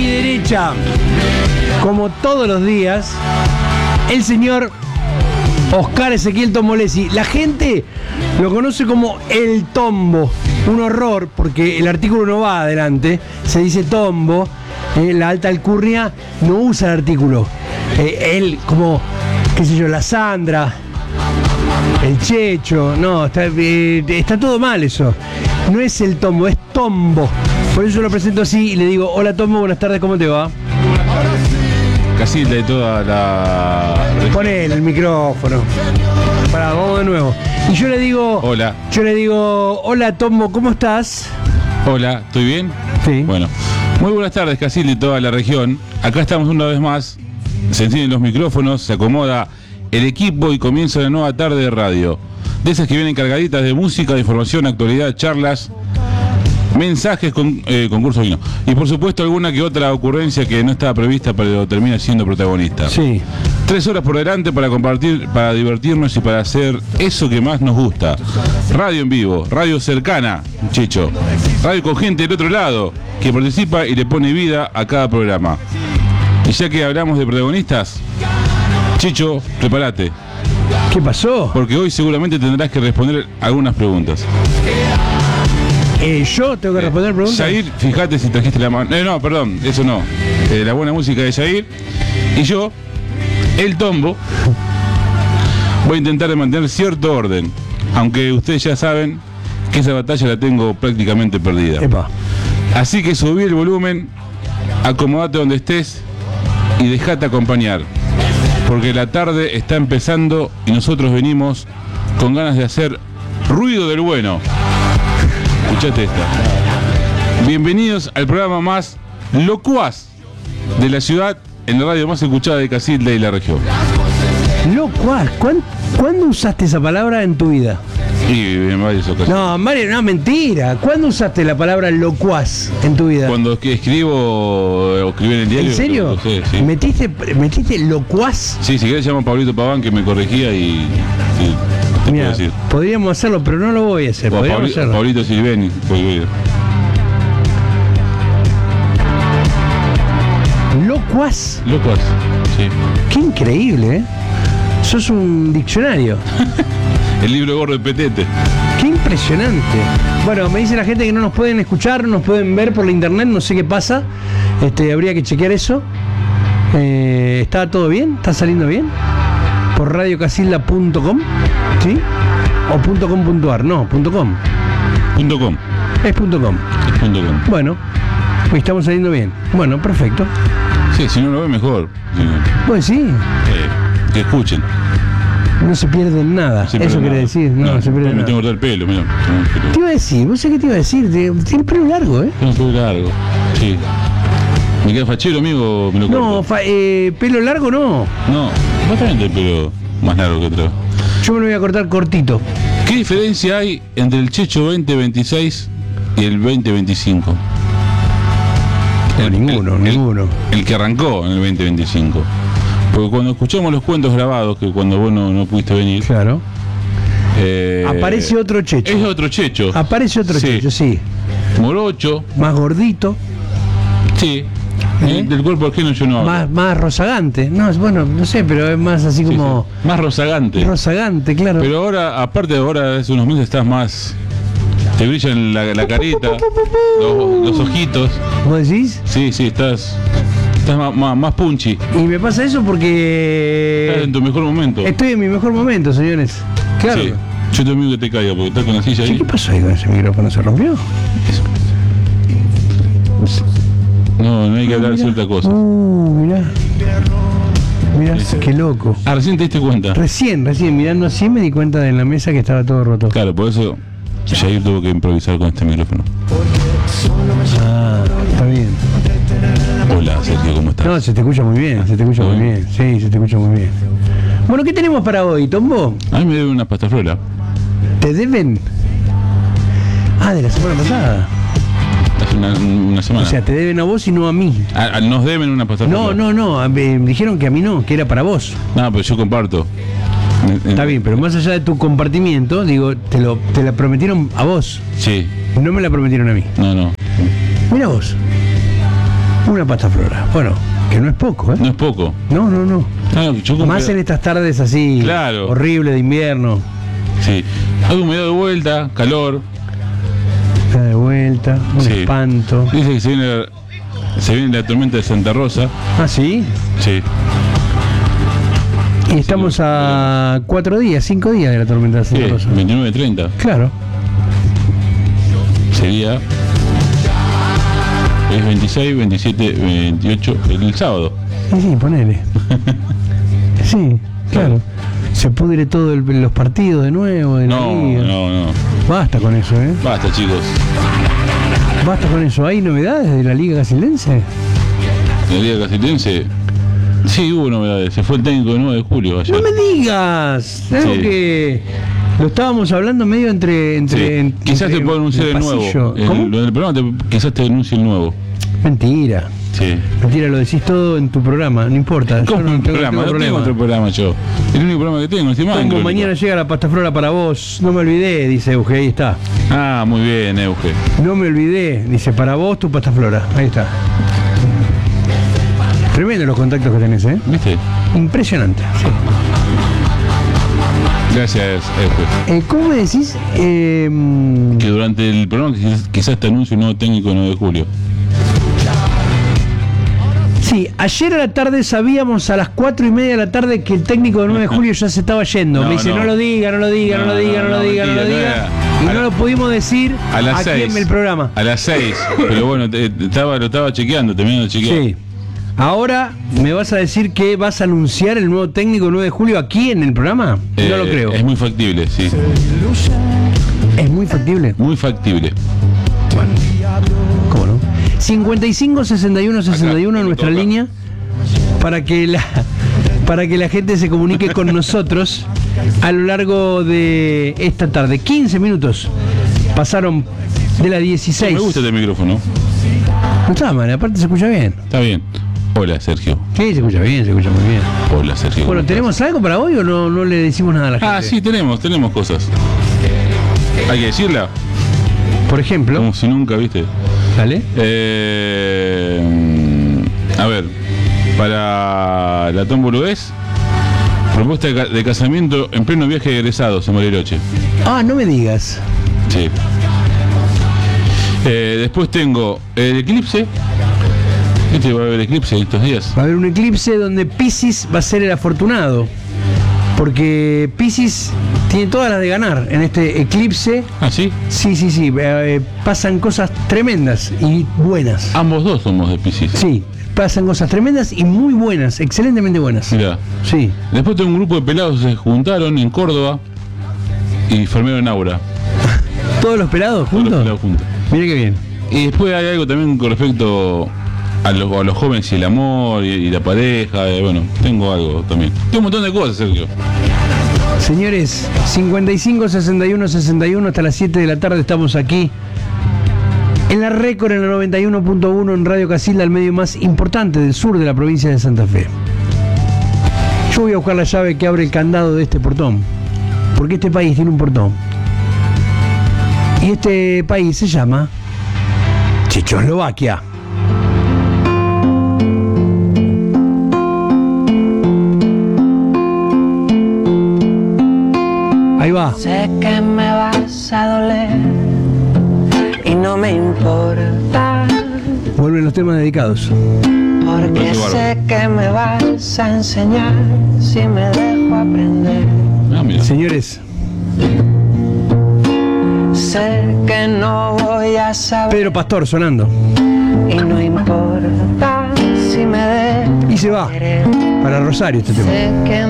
mi derecha, como todos los días, el señor Oscar Ezequiel Tombolesi. La gente lo conoce como el Tombo. Un horror, porque el artículo no va adelante. Se dice Tombo. La alta alcurnia no usa el artículo. Él, como, qué sé yo, la Sandra, el Checho. No, está todo mal eso. No es el Tombo, es Tombo. Por eso yo lo presento así y le digo: hola Tombo, buenas tardes, ¿cómo te va? Casilda de toda la... Poné el micrófono. Pará, vamos de nuevo. Y yo le digo... Hola. Yo le digo: hola Tombo, ¿cómo estás? Hola, ¿estoy bien? Sí. Bueno, muy buenas tardes, Casilda y toda la región. Acá estamos una vez más. Se encienden los micrófonos, se acomoda el equipo y comienza una nueva tarde de radio. De esas que vienen cargaditas de música, de información, actualidad, charlas, mensajes, concursos vino. Y por supuesto alguna que otra ocurrencia que no estaba prevista, pero termina siendo protagonista. Sí. 3 horas por delante para compartir, para divertirnos y para hacer eso que más nos gusta. Radio en vivo, radio cercana, Checho. Radio con gente del otro lado, que participa y le pone vida a cada programa. Y ya que hablamos de protagonistas, Checho, prepárate. ¿Qué pasó? Porque hoy seguramente tendrás que responder algunas preguntas. ¿Yo tengo que responder preguntas? Yair, fíjate si trajiste la mano. No, perdón, eso no. La buena música de Yair. Y yo, el Tombo, voy a intentar mantener cierto orden. Aunque ustedes ya saben que esa batalla la tengo prácticamente perdida. Epa. Así que subí el volumen, acomodate donde estés y dejate acompañar. Porque la tarde está empezando y nosotros venimos con ganas de hacer ruido del bueno. Escuchate esta. Bienvenidos al programa más locuaz de la ciudad, en la radio más escuchada de Casilda y la región. Locuaz, ¿cuándo usaste esa palabra en tu vida? Y en varias ocasiones. No, Mario, no, mentira. ¿Cuándo usaste la palabra locuaz en tu vida? Cuando escribo o escribí en el diario. ¿En serio? Sí. ¿Metiste locuaz? Sí, si querés llamo a Pablito Paván que me corregía y... Sí, te Mira, puedo decir. podríamos hacerlo, pero no lo voy a hacer. O a Podríamos hacerlo. Pablito Silveni. Locuaz. Locuaz, sí. Qué increíble, ¿eh? Sos un diccionario. El libro gordo de Petete. Qué impresionante. Bueno, me dice la gente que no nos pueden escuchar, no nos pueden ver por la internet, no sé qué pasa. Habría que chequear eso. ¿Está todo bien? ¿Está saliendo bien? Por radiocasilda.com, ¿sí? O .com.ar, no, .com. .com. Es .com. Es .com. Bueno, estamos saliendo bien. Bueno, perfecto. Sí, si no lo ve mejor. Sí. Pues sí, Que escuchen. no se pierden nada. Sí, Eso pero quiere no. decir, no se pierden Me tengo que nada. cortar el pelo, mirá. Te iba a decir, ¿vos sabés qué te iba a decir? Tiene pelo largo, ¿eh? Tengo un pelo largo. Sí. ¿Me queda fachero, amigo? Me lo No, corto. pelo largo no. No, bastante el pelo más largo que otro. Yo me lo voy a cortar cortito. ¿Qué diferencia hay entre el Checho 2026 y el 2025? No, ninguno. El que arrancó en el 2025. Porque cuando escuchamos los cuentos grabados, que cuando vos no pudiste venir, Claro. Aparece otro Checho. es otro Checho. Aparece otro Sí. Checho, sí. Morocho, Más gordito, sí. ¿Eh? Del cuerpo ajeno yo no hablo. más rozagante. No, bueno, no sé, pero es más así Sí, como... sí. Más rozagante. Rozagante, claro. Pero ahora, aparte de ahora, hace unos meses estás más... Te brillan la carita, los ojitos. ¿Vos decís? Sí, estás más punchy. Y me pasa eso Estás porque... en tu mejor momento. Estoy en mi mejor momento, señores. Claro. Sí. Yo te amigo que te caiga porque estás con la silla Sí, ahí. ¿qué pasó ahí con ese micrófono? ¿Se rompió? No hay que hablar de cierta cosa. Mirá. Mirá, qué loco. Ah, recién te diste cuenta. Recién, mirando así me di cuenta de en la mesa que estaba todo roto. Claro, por eso Jair tuvo que improvisar con este micrófono. Ah, está bien. Hola, Sergio, ¿cómo estás? No, se te escucha muy bien, se te escucha muy bien. Sí, se te escucha muy bien. Bueno, ¿qué tenemos para hoy, Tombo? A mí me debe una pastaflora. ¿Te deben? Ah, de la semana pasada. Hace una semana. O sea, te deben a vos y no a mí. Nos deben una pastaflora. No, me dijeron que a mí no, que era para vos. No, pero yo comparto. Está bien, pero más allá de tu compartimiento, digo, te la prometieron a vos. Sí, No me la prometieron a mí. no. Mira vos. Una pasta flora. Bueno, que no es poco, ¿eh? No es poco. No. Más en estas tardes así, claro, horrible de invierno. Sí. Algo me da de vuelta, calor. Da de vuelta, un espanto. Dice que se viene la tormenta de Santa Rosa. ¿Ah, sí? Sí. Y estamos a 5 días de la tormenta de Santa Rosa. 29-30. Claro. Sería... Es 26, 27, 28 el sábado. Sí, ponele. Sí, claro. Se pudre todo los partidos de nuevo. No. Basta con eso, ¿eh? Basta, chicos. Basta con eso. ¿Hay novedades de la Liga Casilense? La Liga Casilense... Sí, hubo novedades. Se fue el técnico de 9 de julio ayer. ¡No me digas! Algo que lo estábamos hablando medio entre quizás te puedo anunciar el nuevo. ¿Cómo? Lo del programa quizás te denuncie el nuevo. Mentira. Sí. Mentira, lo decís todo en tu programa, no importa. ¿Cómo en programa? No tengo otro programa yo. El único programa que tengo, Como mañana llega la pasta flora para vos. No me olvidé, dice Euge, ahí está. Ah, muy bien, Euge. No me olvidé, dice, para vos tu pasta flora. Ahí está. Tremendo los contactos que tenés, ¿eh? ¿Viste? Impresionante, sí. Gracias, Euge. ¿Cómo me decís? Que durante el programa quizás te anuncie un nuevo técnico de 9 de julio. Sí, ayer a la tarde sabíamos a las 4:30 de la tarde que el técnico de 9 de julio ya se estaba yendo. Me dice, no lo diga. Y no lo pudimos decir a las aquí 6, en el programa. A las 6, pero bueno, lo estaba chequeando, terminando de chequear. Sí. Ahora, ¿me vas a decir que vas a anunciar el nuevo técnico 9 de julio aquí en el programa? No lo creo. Es muy factible, sí. ¿Es muy factible? Muy factible. Bueno, ¿cómo no? 55 61 61 en nuestra línea para que la gente se comunique con nosotros a lo largo de esta tarde. 15 minutos pasaron de las 16. Me gusta este micrófono. No está mal, aparte se escucha bien. Está bien. Hola, Sergio. Sí, se escucha muy bien. Hola, Sergio. Bueno, ¿tenemos algo para hoy o no le decimos nada a la gente? Ah, sí, tenemos cosas. Hay que decirla. Por ejemplo. Como si nunca, ¿viste? Dale. A ver, para la Tomboludez, propuesta de casamiento en pleno viaje de egresados en Bariloche. Ah, no me digas. Sí. Después tengo el eclipse. ¿Viste? Va a haber eclipse en estos días. Va a haber un eclipse donde Piscis va a ser el afortunado. Porque Piscis tiene todas las de ganar en este eclipse. ¿Ah, sí? Sí. Pasan cosas tremendas y buenas. Ambos dos somos de Piscis. Sí, pasan cosas tremendas y muy buenas, excelentemente buenas. Mirá. Sí. Después tengo un grupo de pelados que se juntaron en Córdoba y formaron Aura. ¿Todos los pelados juntos? Todos los pelados juntos. Mira qué bien. Y después hay algo también con respecto a los jóvenes y el amor y la pareja. Bueno, tengo algo también. Tengo un montón de cosas, Sergio. Señores, 55 61 61 hasta las 7 de la tarde estamos aquí en la Récord, en la 91.1 en Radio Casilda, el medio más importante del sur de la provincia de Santa Fe. Yo voy a buscar la llave que abre el candado de este portón, porque este país tiene un portón. Y este país se llama Checoslovaquia. Ahí va. Sé que me vas a doler y no me importa. Vuelven los temas dedicados. Porque sé que me vas a enseñar si me dejo aprender. Ah, mira. Señores, Sé que no voy a saber Pedro Pastor sonando. y no importa si me dejo Y se va querer. para Rosario este tema. Sé que